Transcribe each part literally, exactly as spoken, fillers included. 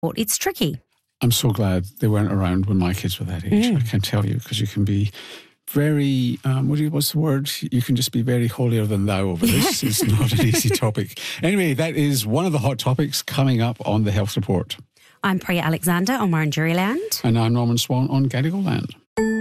It's tricky. I'm so glad they weren't around when my kids were that age. Mm. I can tell you, because you can be very, um, what do you, what's the word? You can just be very holier than thou over this. It's not an easy topic. Anyway, that is one of the hot topics coming up on the Health Report. I'm Priya Alexander on Wurundjeri Land. And I'm Norman Swan on Gadigal Land.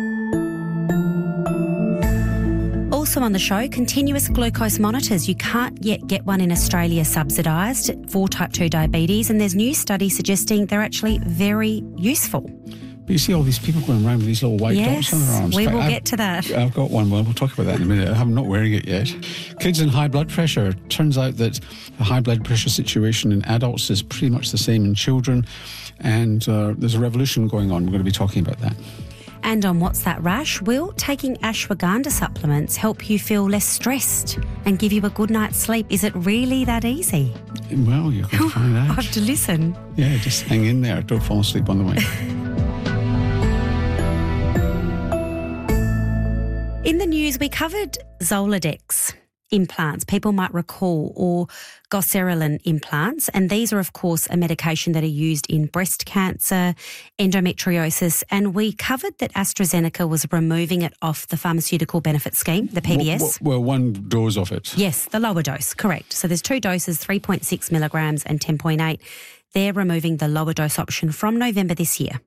Also on the show, continuous glucose monitors. You can't yet get one in Australia subsidised for type two diabetes, and there's new studies suggesting they're actually very useful. But you see all these people going around with these little white yes, dots on their arms. we but will I've, get to that. I've got one. Well, we'll talk about that in a minute. I'm not wearing it yet. Kids and high blood pressure. Turns out that the high blood pressure situation in adults is pretty much the same in children, and uh, there's a revolution going on. We're going to be talking about that. And on What's That Rash, will taking ashwagandha supplements help you feel less stressed and give you a good night's sleep? Is it really that easy? Well, you can find out. I have to listen. Yeah, just hang in there. Don't fall asleep on the way. In the news, we covered Zoladex implants, people might recall, or Goserelin implants. And these are, of course, a medication that are used in breast cancer, endometriosis. And we covered that AstraZeneca was removing it off the Pharmaceutical Benefit Scheme, the P B S. Well, well, one dose of it. Yes, the lower dose, correct. So there's two doses, three point six milligrams and ten point eight. They're removing the lower dose option from November this year.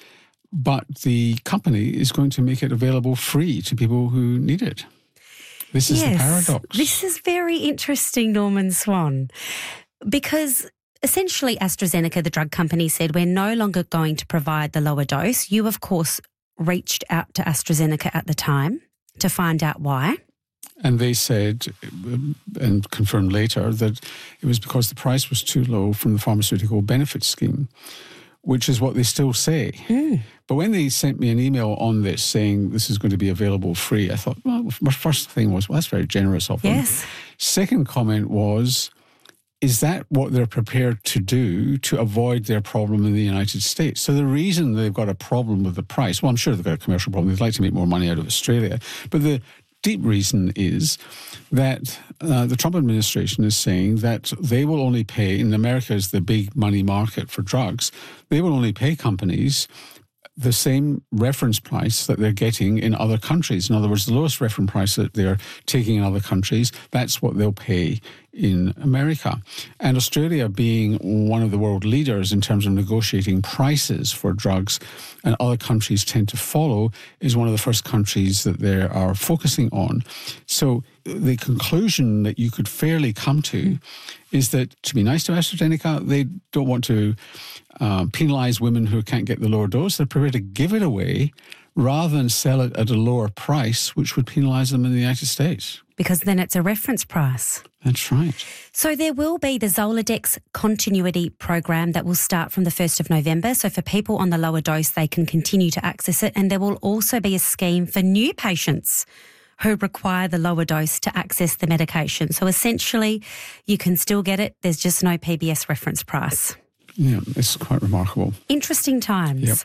But the company is going to make it available free to people who need it. This is yes, the paradox. This is very interesting, Norman Swan, because essentially AstraZeneca, the drug company, said we're no longer going to provide the lower dose. You, of course, reached out to AstraZeneca at the time to find out why. And they said, and confirmed later, that it was because the price was too low from the Pharmaceutical Benefit Scheme, which is what they still say. Mm. But when they sent me an email on this saying this is going to be available free, I thought, well, my first thing was, well, that's very generous of them. Yes. Second comment was, is that what they're prepared to do to avoid their problem in the United States? So the reason they've got a problem with the price, well, I'm sure they've got a commercial problem. They'd like to make more money out of Australia. But the deep reason is that uh, the Trump administration is saying that they will only pay, in America is the big money market for drugs, they will only pay companies the same reference price that they're getting in other countries. In other words, the lowest reference price that they're taking in other countries, that's what they'll pay in America. And Australia, being one of the world leaders in terms of negotiating prices for drugs, and other countries tend to follow, is one of the first countries that they are focusing on. So the conclusion that you could fairly come to is that, to be nice to AstraZeneca, they don't want to uh, penalise women who can't get the lower dose. They're prepared to give it away rather than sell it at a lower price, which would penalise them in the United States. Because then it's a reference price. That's right. So there will be the Zoladex Continuity Program that will start from the first of November. So for people on the lower dose, they can continue to access it. And there will also be a scheme for new patients who require the lower dose to access the medication. So essentially, you can still get it. There's just no P B S reference price. Yeah, it's quite remarkable. Interesting times. Yep.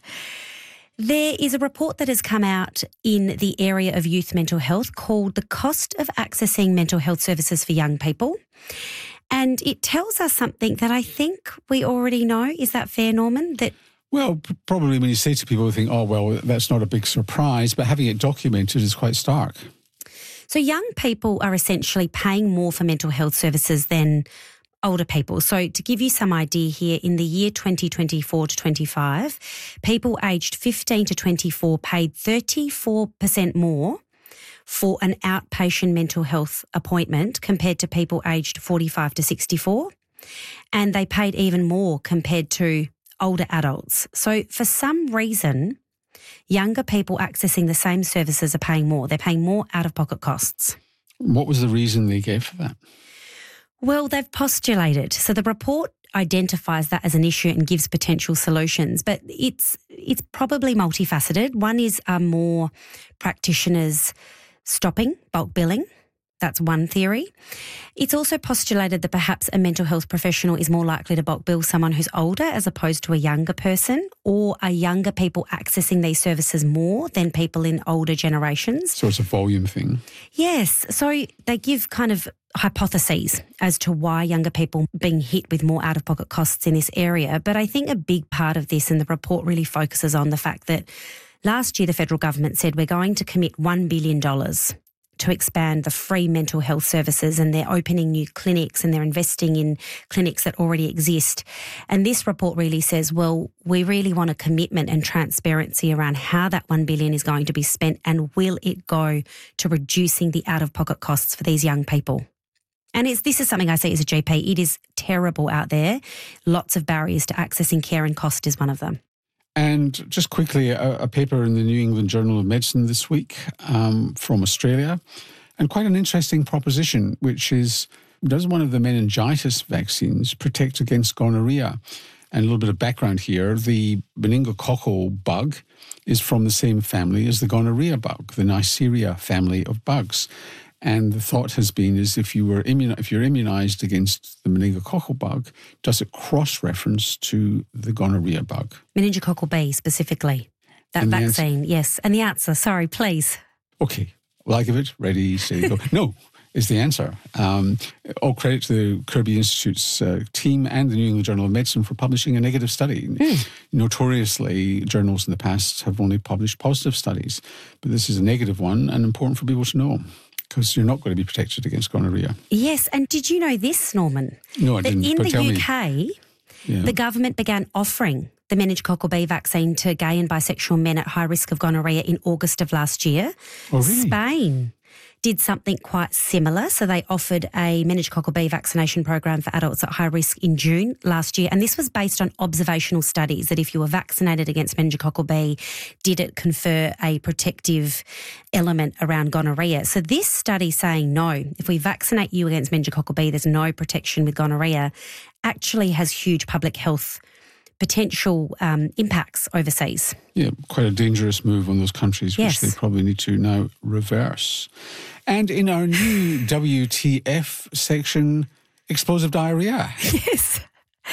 There is a report that has come out in the area of youth mental health called The Cost of Accessing Mental Health Services for Young People. And it tells us something that I think we already know. Is that fair, Norman? That Well, p- probably when you say to people, they think, oh, well, that's not a big surprise, but having it documented is quite stark. So young people are essentially paying more for mental health services than older people. So to give you some idea here, in the year twenty twenty-four to twenty-five, people aged fifteen to twenty-four paid thirty-four percent more for an outpatient mental health appointment compared to people aged forty-five to sixty-four. And they paid even more compared to older adults. So for some reason, younger people accessing the same services are paying more. They're paying more out-of-pocket costs. What was the reason they gave for that? Well, they've postulated. So the report identifies that as an issue and gives potential solutions, but it's it's probably multifaceted. One is um, more practitioners stopping bulk billing That's one theory. It's also postulated that perhaps a mental health professional is more likely to bulk bill someone who's older as opposed to a younger person, or are younger people accessing these services more than people in older generations? So it's a volume thing. Yes. So they give kind of hypotheses as to why younger people are being hit with more out-of-pocket costs in this area. But I think a big part of this, and the report really focuses on the fact that last year the federal government said we're going to commit one billion dollars to expand the free mental health services, and they're opening new clinics and they're investing in clinics that already exist. And this report really says, well, we really want a commitment and transparency around how that one billion dollars is going to be spent, and will it go to reducing the out-of-pocket costs for these young people. And it's, this is something I see as a G P. It is terrible out there. Lots of barriers to accessing care, and cost is one of them. And just quickly, a, a paper in the New England Journal of Medicine this week um, from Australia, and quite an interesting proposition, which is, does one of the meningitis vaccines protect against gonorrhea? And a little bit of background here, the meningococcal bug is from the same family as the gonorrhea bug, the Neisseria family of bugs. And the thought has been is if you were immun- if you're immunised against the meningococcal bug, does it cross-reference to the gonorrhea bug? Meningococcal B specifically, that and vaccine, answer, yes. And the answer, sorry, please. Okay, well, I give it, ready, steady, go. No, is the answer. Um, all credit to the Kirby Institute's uh, team and the New England Journal of Medicine for publishing a negative study. Mm. Notoriously, journals in the past have only published positive studies, but this is a negative one, and important for people to know, because you're not going to be protected against gonorrhea. Yes, and did you know this, Norman? No, I that didn't, in but the tell U K, me. Yeah. The government began offering the meningococcal B vaccine to gay and bisexual men at high risk of gonorrhea in August of last year. Oh, really? Spain did something quite similar. So they offered a meningococcal B vaccination program for adults at high risk in June last year. And this was based on observational studies that if you were vaccinated against meningococcal B, did it confer a protective element around gonorrhea. So this study saying no, if we vaccinate you against meningococcal B, there's no protection with gonorrhea, actually has huge public health potential um, impacts overseas. Yeah, quite a dangerous move on those countries, yes. which they probably need to now reverse. And in our new W T F section, explosive diarrhea. Yes.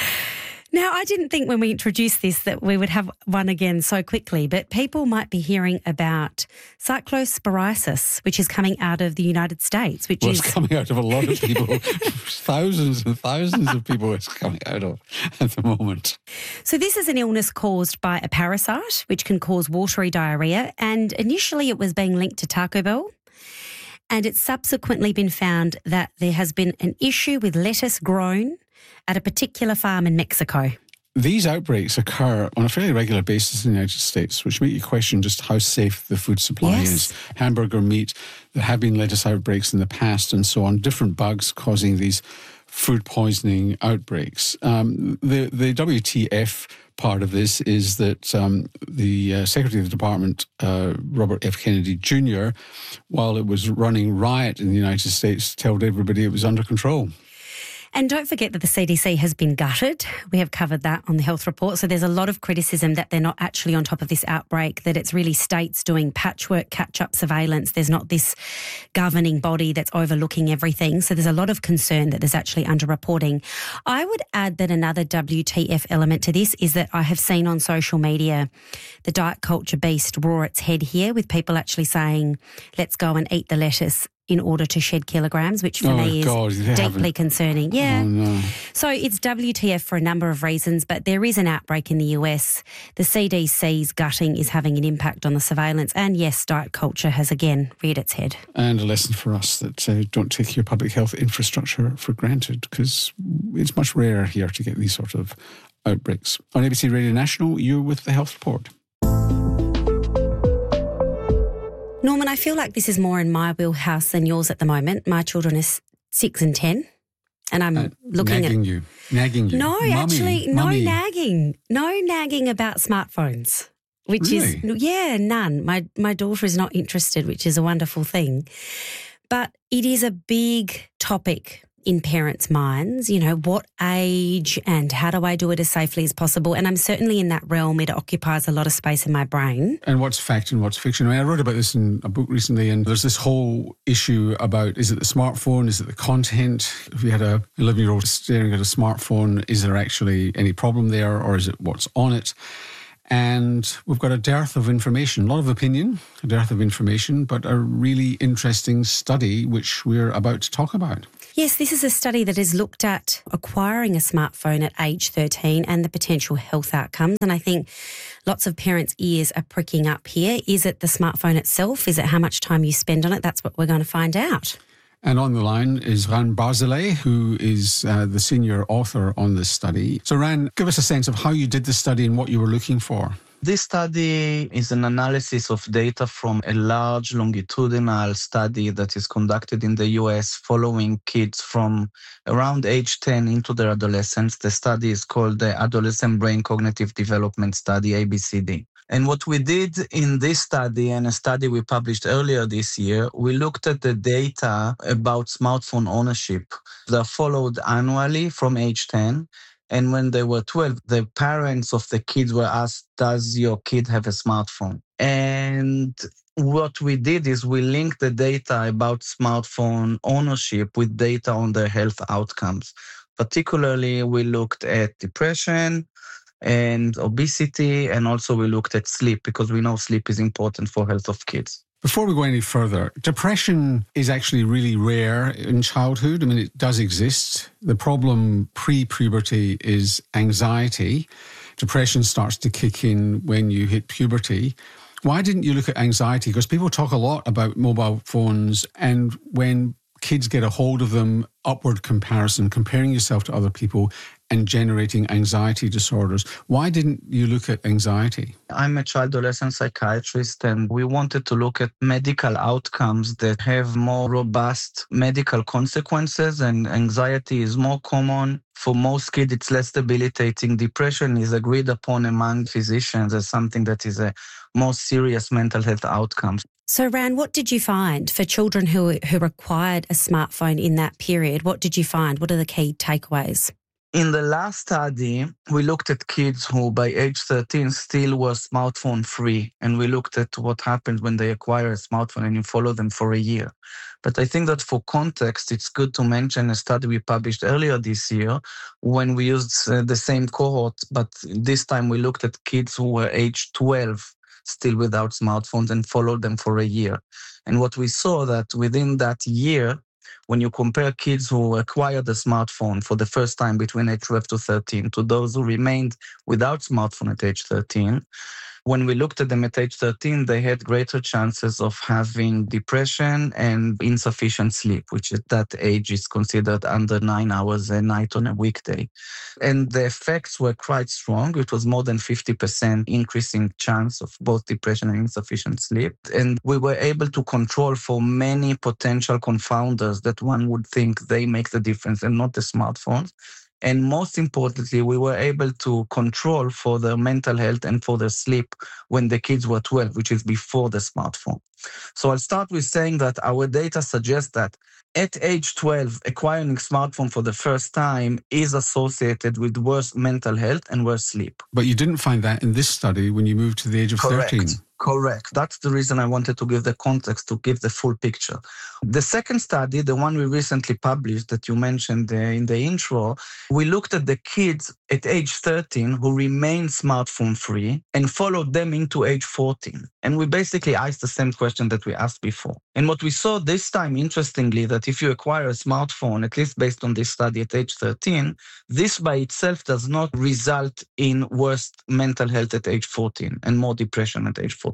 Now, I didn't think when we introduced this that we would have one again so quickly, but people might be hearing about cyclosporiasis, which is coming out of the United States, which well, is... it's coming out of a lot of people. Thousands and thousands of people it's coming out of at the moment. So this is an illness caused by a parasite, which can cause watery diarrhea, and initially it was being linked to Taco Bell. And it's subsequently been found that there has been an issue with lettuce grown at a particular farm in Mexico. These outbreaks occur on a fairly regular basis in the United States, which make you question just how safe the food supply yes. is. Hamburger meat, there have been lettuce outbreaks in the past and so on, different bugs causing these food poisoning outbreaks. Um, the, the W T F part of this is that um, the uh, Secretary of the Department, uh, Robert F. Kennedy Junior, while it was running riot in the United States, told everybody it was under control. And don't forget that the C D C has been gutted. We have covered that on the health report. So there's a lot of criticism that they're not actually on top of this outbreak, that it's really states doing patchwork, catch-up surveillance. There's not this governing body that's overlooking everything. So there's a lot of concern that there's actually underreporting. I would add that another W T F element to this is that I have seen on social media the diet culture beast rear its head here, with people actually saying, let's go and eat the lettuce in order to shed kilograms, which for oh me is God, deeply haven't. concerning. Yeah. Oh, no. So it's W T F for a number of reasons, but there is an outbreak in the U S. The C D C's gutting is having an impact on the surveillance. And yes, diet culture has again reared its head. And a lesson for us that uh, don't take your public health infrastructure for granted, because it's much rarer here to get these sort of outbreaks. On A B C Radio National, you're with the Health Report. Norman, I feel like this is more in my wheelhouse than yours at the moment. My children are six and ten, and I'm uh, looking nagging at... you. Nagging you. No, Mummy, actually, no mummy. nagging. No nagging about smartphones, which Really? is... Yeah, none. My, my daughter is not interested, which is a wonderful thing. But it is a big topic in parents' minds, you know, what age and how do I do it as safely as possible? And I'm certainly in that realm. It occupies a lot of space in my brain. And what's fact and what's fiction? I mean, I wrote about this in a book recently, and there's this whole issue about, is it the smartphone? Is it the content? If you had a eleven-year-old staring at a smartphone, is there actually any problem there, or is it what's on it? And we've got a dearth of information, a lot of opinion, a dearth of information, but a really interesting study which we're about to talk about. Yes, this is a study that has looked at acquiring a smartphone at age thirteen and the potential health outcomes. And I think lots of parents' ears are pricking up here. Is it the smartphone itself? Is it how much time you spend on it? That's what we're going to find out. And on the line is Ran Barzilay, who is uh, the senior author on this study. So Ran, give us a sense of how you did the study and what you were looking for. This study is an analysis of data from a large longitudinal study that is conducted in the U S following kids from around age ten into their adolescence. The study is called the Adolescent Brain Cognitive Development Study, A B C D. And what we did in this study, and a study we published earlier this year, we looked at the data about smartphone ownership. They're followed annually from age ten. And when they were twelve, the parents of the kids were asked, does your kid have a smartphone? And what we did is we linked the data about smartphone ownership with data on their health outcomes. Particularly, we looked at depression and obesity, and also we looked at sleep, because we know sleep is important for health of kids. Before we go any further, depression is actually really rare in childhood. I mean, it does exist. The problem pre-puberty is anxiety. Depression starts to kick in when you hit puberty. Why didn't you look at anxiety? Because people talk a lot about mobile phones, and when kids get a hold of them, upward comparison, comparing yourself to other people and generating anxiety disorders. Why didn't you look at anxiety? I'm a child adolescent psychiatrist, and we wanted to look at medical outcomes that have more robust medical consequences, and anxiety is more common. For most kids, it's less debilitating. Depression is agreed upon among physicians as something that is a more serious mental health outcome. So, Ran, what did you find for children who who required a smartphone in that period? What did you find? What are the key takeaways? In the last study, we looked at kids who by age thirteen still were smartphone free. And we looked at what happens when they acquire a smartphone and you follow them for a year. But I think that for context, it's good to mention a study we published earlier this year when we used uh, the same cohort, but this time we looked at kids who were age twelve still without smartphones and followed them for a year. And what we saw that within that year, when you compare kids who acquired a smartphone for the first time between age twelve to thirteen to those who remained without smartphone at age thirteen, when we looked at them at age thirteen, they had greater chances of having depression and insufficient sleep, which at that age is considered under nine hours a night on a weekday. And the effects were quite strong. It was more than fifty percent increasing chance of both depression and insufficient sleep. And we were able to control for many potential confounders that one would think they make the difference and not the smartphones. And most importantly, we were able to control for their mental health and for their sleep when the kids were twelve, which is before the smartphone. So I'll start with saying that our data suggests that at age twelve, acquiring a smartphone for the first time is associated with worse mental health and worse sleep. But you didn't find that in this study when you moved to the age of Correct. thirteen. Correct. That's the reason I wanted to give the context, to give the full picture. The second study, the one we recently published that you mentioned uh, in the intro, we looked at the kids at age thirteen who remained smartphone free and followed them into age fourteen. And we basically asked the same question that we asked before. And what we saw this time, interestingly, that if you acquire a smartphone, at least based on this study at age thirteen, this by itself does not result in worse mental health at age fourteen and more depression at age fourteen.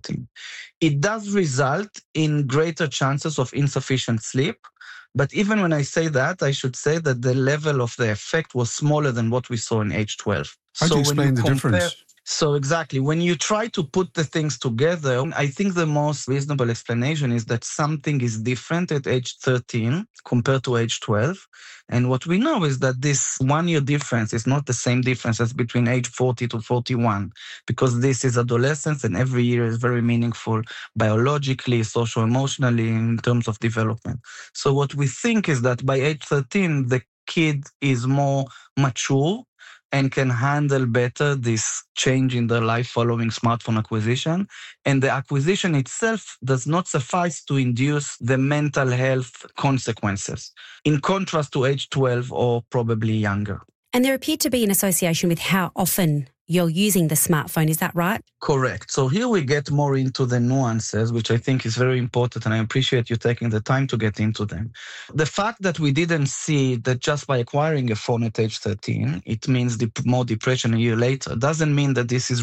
It does result in greater chances of insufficient sleep. But even when I say that, I should say that the level of the effect was smaller than what we saw in age twelve. How do you explain the compare, difference? So exactly, when you try to put the things together, I think the most reasonable explanation is that something is different at age thirteen compared to age twelve. And what we know is that this one-year difference is not the same difference as between age forty to forty-one, because this is adolescence and every year is very meaningful biologically, social-emotionally, in terms of development. So what we think is that by age thirteen, the kid is more mature and can handle better this change in their life following smartphone acquisition. And the acquisition itself does not suffice to induce the mental health consequences, in contrast to age twelve or probably younger. And there appeared to be an association with how often you're using the smartphone. Is that right? Correct. So here we get more into the nuances, which I think is very important, and I appreciate you taking the time to get into them. The fact that we didn't see that just by acquiring a phone at age thirteen, it means the more depression a year later, doesn't mean that this is